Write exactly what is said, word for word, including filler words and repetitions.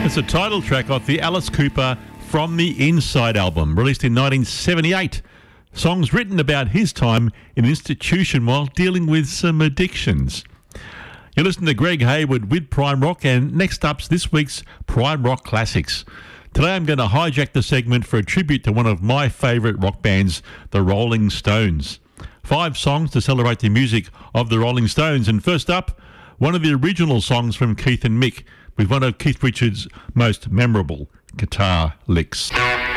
It's a title track off the Alice Cooper From the Inside album, released in nineteen seventy-eight. Songs written about his time in institution while dealing with some addictions. You're listening to Greg Hayward with Prime Rock, and next up's this week's Prime Rock Classics. Today I'm going to hijack the segment for a tribute to one of my favourite rock bands, the Rolling Stones. Five songs to celebrate the music of the Rolling Stones, and first up, one of the original songs from Keith and Mick, with one of Keith Richards' most memorable guitar licks.